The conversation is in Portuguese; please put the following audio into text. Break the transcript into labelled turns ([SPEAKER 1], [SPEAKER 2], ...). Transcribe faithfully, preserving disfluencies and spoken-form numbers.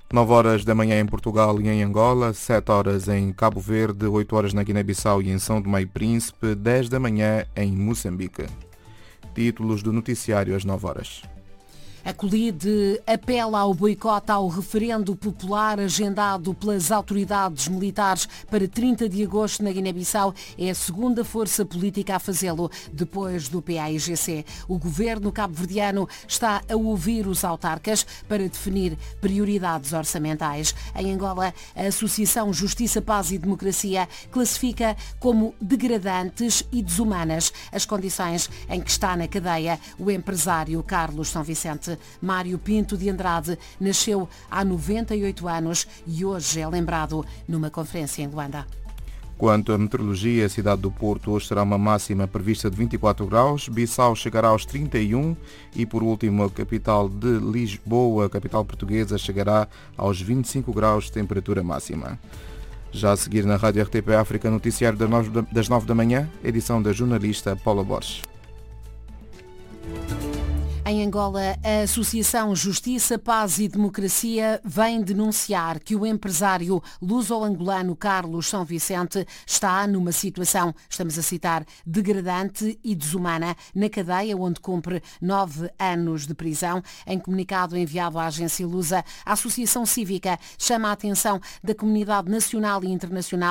[SPEAKER 1] nove horas da manhã em Portugal e em Angola, sete horas em Cabo Verde, oito horas na Guiné-Bissau e em São Tomé e Príncipe, dez da manhã em Moçambique. Títulos do noticiário às nove horas.
[SPEAKER 2] A Colide apela ao boicote ao referendo popular agendado pelas autoridades militares para trinta de agosto na Guiné-Bissau. É a segunda força política a fazê-lo, depois do P A I G C. O governo cabo-verdiano está a ouvir os autarcas para definir prioridades orçamentais. Em Angola, a Associação Justiça, Paz e Democracia classifica como degradantes e desumanas as condições em que está na cadeia o empresário Carlos São Vicente. Mário Pinto de Andrade nasceu há noventa e oito anos e hoje é lembrado numa conferência em Luanda.
[SPEAKER 1] Quanto à meteorologia, a cidade do Porto hoje terá uma máxima prevista de vinte e quatro graus, Bissau chegará aos trinta e um e, por último, a capital de Lisboa, a capital portuguesa, chegará aos vinte e cinco graus de temperatura máxima. Já a seguir na Rádio R T P África, noticiário das nove da manhã, edição da jornalista Paula Borges.
[SPEAKER 2] Em Angola, a Associação Justiça, Paz e Democracia vem denunciar que o empresário luso-angolano Carlos São Vicente está numa situação, estamos a citar, degradante e desumana na cadeia onde cumpre nove anos de prisão. Em comunicado enviado à agência Lusa, a Associação Cívica chama a atenção da comunidade nacional e internacional